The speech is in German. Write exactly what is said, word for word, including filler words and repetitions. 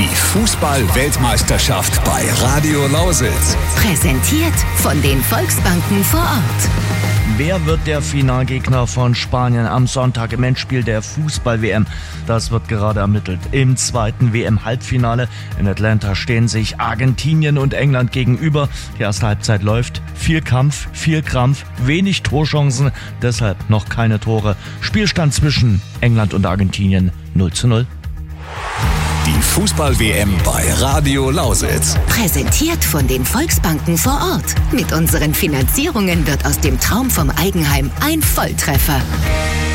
Die Fußball-Weltmeisterschaft bei Radio Lausitz. Präsentiert von den Volksbanken vor Ort. Wer wird der Finalgegner von Spanien am Sonntag im Endspiel der Fußball-W M? Das wird gerade ermittelt. Im zweiten W M-Halbfinale in Atlanta stehen sich Argentinien und England gegenüber. Die erste Halbzeit läuft. Viel Kampf, viel Krampf, wenig Torchancen, deshalb noch keine Tore. Spielstand zwischen England und Argentinien null zu null. Die Fußball-W M bei Radio Lausitz. Präsentiert von den Volksbanken vor Ort. Mit unseren Finanzierungen wird aus dem Traum vom Eigenheim ein Volltreffer.